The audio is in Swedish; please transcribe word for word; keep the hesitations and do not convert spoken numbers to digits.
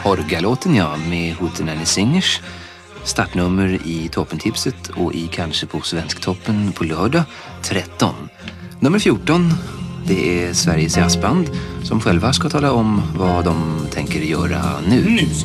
Horgalåten, ja, med Hootenanny Singers. Startnummer i toppentipset och i kanske på Svensktoppen på lördag tretton. Nummer fjorton, det är Sveriges jazzband som själva ska tala om vad de tänker göra nu.